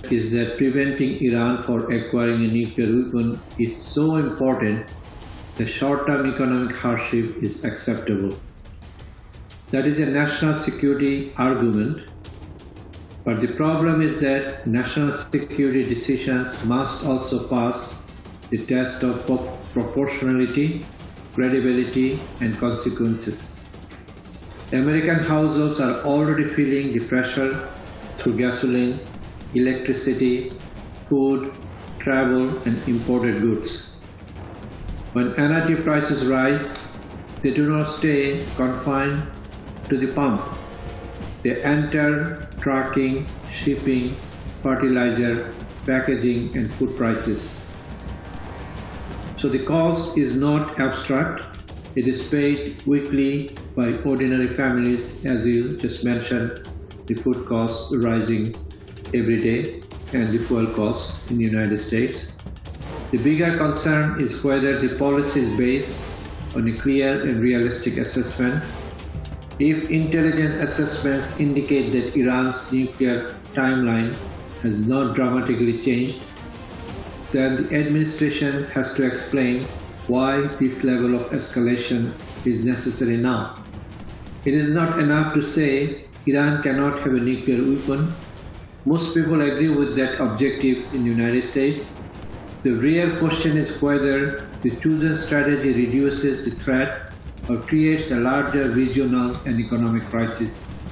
is that preventing Iran from acquiring a nuclear weapon is so important that short-term economic hardship is acceptable. That is a national security argument, but the problem is that national security decisions must also pass the test of proportionality, credibility, and consequences. American households are already feeling the pressure through gasoline, electricity, food, travel, and imported goods. When energy prices rise, they do not stay confined to the pump. They enter trucking, shipping, fertilizer, packaging, and food prices. So the cost is not abstract. It is paid weekly by ordinary families, as you just mentioned, the food costs rising every day and the fuel costs in the United States. The bigger concern is whether the policy is based on a clear and realistic assessment. If intelligence assessments indicate that Iran's nuclear timeline has not dramatically changed, then the administration has to explain why this level of escalation is necessary now. It is not enough to say Iran cannot have a nuclear weapon. Most people agree with that objective in the United States. The real question is whether the chosen strategy reduces the threat or creates a larger regional and economic crisis.